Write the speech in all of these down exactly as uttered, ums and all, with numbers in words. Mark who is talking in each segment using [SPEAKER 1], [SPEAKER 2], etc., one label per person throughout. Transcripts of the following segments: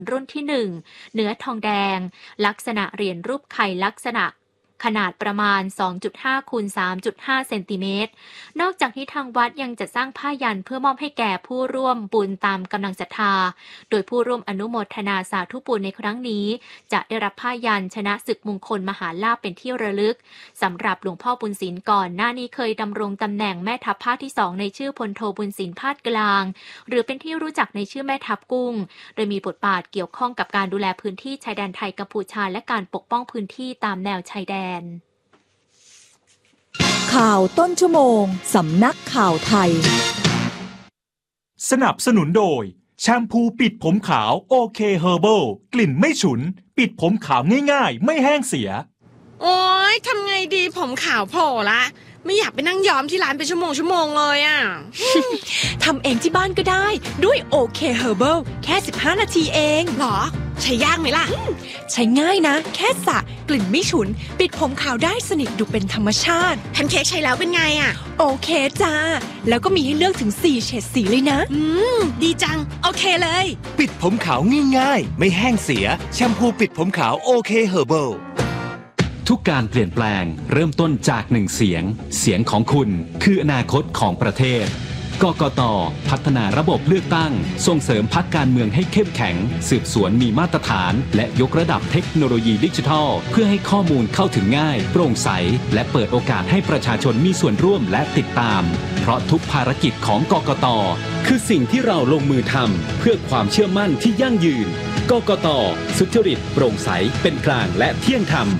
[SPEAKER 1] รุ่นที่หนึ่งเนื้อทองแดงลักษณะเหรียญรูปไข่ลักษณะขนาดประมาณ สองจุดห้า คูณ สามจุดห้า เซนติเมตรนอกจากนี้ทางวัดยังจะสร้างผ้ายันเพื่อมอบให้แก่ผู้ร่วมบุญตามกำลังศรัทธาโดยผู้ร่วมอนุโมทนาสาธุบุญในครั้งนี้จะได้รับผ้ายันชนะศึกมงคลมหาลาภเป็นที่ระลึกสำหรับหลวงพ่อบุญศิลป์ก่อนหน้านี้เคยดำรงตำแหน่งแม่ทัพภาคที่สองในชื่อพลโทบุญศิลป์ภาคกลางหรือเป็นที่รู้จักในชื่อแม่ทัพกุ้งโดยมีบทบาทเกี่ยวข้องกับการดูแลพื้นที่ชายแดนไทยกัมพูชาและการปกป้องพื้นที่ตามแนวชายแดน
[SPEAKER 2] ข่าวต้นชั่วโมงสำนักข่าวไทย
[SPEAKER 3] สนับสนุนโดยแชมพูปิดผมขาวโอเคเฮอร์เบิลกลิ่นไม่ฉุนปิดผมขาวง่ายๆไม่แห้งเสีย
[SPEAKER 4] โอ๊ยทำไงดีผมขาวโผล่ละไม่อยากไปนั่งย้อมที่ร้านเป็นชั่วโมงชั่วโมงเลยอ่ะ
[SPEAKER 5] ทำเองที่บ้านก็ได้ด้วยโอเคเฮอร์เบิลแค่สิบห้านาทีเอง
[SPEAKER 4] หรอใช้ยากไหมล่ะ
[SPEAKER 5] ใช้ง่ายนะแค่สระกลิ่นไม่ฉุนปิดผมขาวได้สนิทดูเป็นธรรมชาติ
[SPEAKER 4] แพนเค้กใช้แล้วเป็นไงอ่ะ
[SPEAKER 5] โอเคจ้าแล้วก็มีให้เลือกถึงสี่เฉดสีเลยนะ
[SPEAKER 4] อืมดีจังโอเคเลย
[SPEAKER 6] ปิดผมขาวง่ายๆไม่แห้งเสียแชมพูปิดผมขาวโอเคเฮอร์เบิล
[SPEAKER 7] ทุกการเปลี่ยนแปลงเริ่มต้นจากหนึ่งเสียงเสียงของคุณคืออนาคตของประเทศกกต.พัฒนาระบบเลือกตั้งส่งเสริมพรรคการเมืองให้เข้มแข็งสืบสวนมีมาตรฐานและยกระดับเทคโนโลยีดิจิทัลเพื่อให้ข้อมูลเข้าถึงง่ายโปร่งใสและเปิดโอกาสให้ประชาชนมีส่วนร่วมและติดตามเพราะทุกภารกิจของกกต.คือสิ่งที่เราลงมือทำเพื่อความเชื่อมั่นที่ยั่งยืนกกต.สุจริตโปร่งใสเป็นกลางและเที่ยงธรรม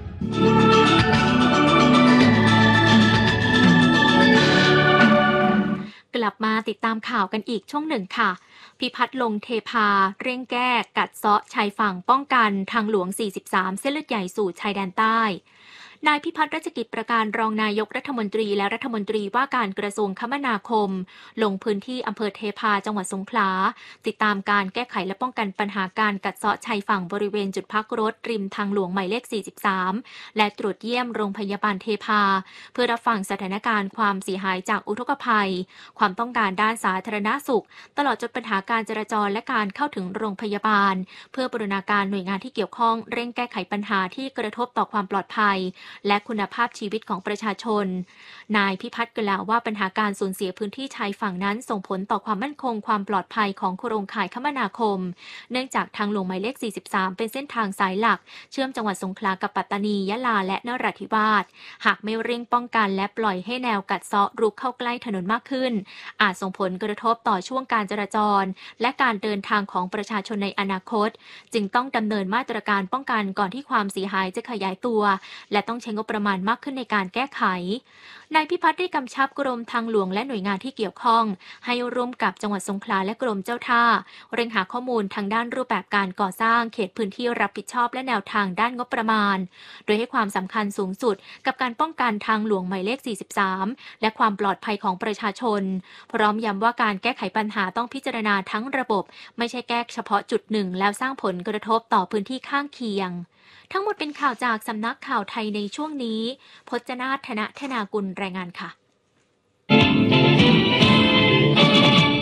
[SPEAKER 1] กลับมาติดตามข่าวกันอีกช่วงหนึ่งค่ะพิพัฒน์ลงเทพาเร่งแก้กัดเซาะชายฝั่งป้องกันทางหลวงสี่สิบสามเส้นเลือดใหญ่สู่ชายแดนใต้นายพิพัฒน์รัชกิจประการรองนายกรัฐมนตรีและรัฐมนตรีว่าการกระทรวงคมนาคมลงพื้นที่อำเภอเทพาจังหวัดสงขลาติดตามการแก้ไขและป้องกันปัญหาการกัดเซาะชายฝั่งบริเวณจุดพักรถริมทางหลวงหมายเลขสี่สิบสามและตรวจเยี่ยมโรงพยาบาลเทพาเพื่อรับฟังสถานการณ์ความเสียหายจากอุทกภัยความต้องการด้านสาธารณสุขตลอดจนปัญหาการจราจรและการเข้าถึงโรงพยาบาลเพื่อบูรณาการหน่วยงานที่เกี่ยวข้องเร่งแก้ไขปัญหาที่กระทบต่อความปลอดภัยและคุณภาพชีวิตของประชาชนนายพิพัฒน์กล่าวว่าปัญหาการสูญเสียพื้นที่ชายฝั่งนั้นส่งผลต่อความมั่นคงความปลอดภัยของโครงข่ายคมนาคมเนื่องจากทางหลวงหมายเลขสี่สิบสามเป็นเส้นทางสายหลักเชื่อมจังหวัดสงขลากับปัตตานียะลาและนราธิวาสหากไม่เร่งป้องกันและปล่อยให้แนวกัดเซาะรุกเข้าใกล้ถนนมากขึ้นอาจส่งผลกระทบต่อช่วงการจราจรและการเดินทางของประชาชนในอนาคตจึงต้องดำเนินมาตรการป้องกันก่อนที่ความเสียหายจะขยายตัวและต้องใช้งบประมาณมากขึ้นในการแก้ไขนายพิพัฒน์ได้กำชับกรมทางหลวงและหน่วยงานที่เกี่ยวข้องให้ร่วมกับจังหวัดสงขลาและกรมเจ้าท่าเร่งหาข้อมูลทางด้านรูปแบบการก่อสร้างเขตพื้นที่รับผิดชอบและแนวทางด้านงบประมาณโดยให้ความสำคัญสูงสุดกับการป้องกันทางหลวงหมายเลขสี่สิบสามและความปลอดภัยของประชาชนพร้อมย้ำว่าการแก้ไขปัญหาต้องพิจารณาทั้งระบบไม่ใช่แก้เฉพาะจุดหนึ่งแล้วสร้างผลกระทบต่อพื้นที่ข้างเคียงทั้งหมดเป็นข่าวจากสำนักข่าวไทยในช่วงนี้พจนาถ ธนธนากุลรายงานค่ะ